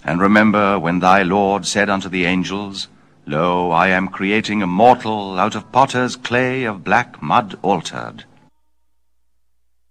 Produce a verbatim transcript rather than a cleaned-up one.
And remember when thy Lord said unto the angels, Lo, I am creating a mortal out of potter's clay of black mud altered.